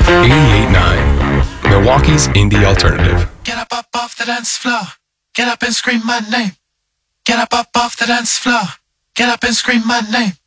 88.9, Milwaukee's indie alternative. Get up off the dance floor. Get up and scream my name. Get up off the dance floor. Get up and scream my name.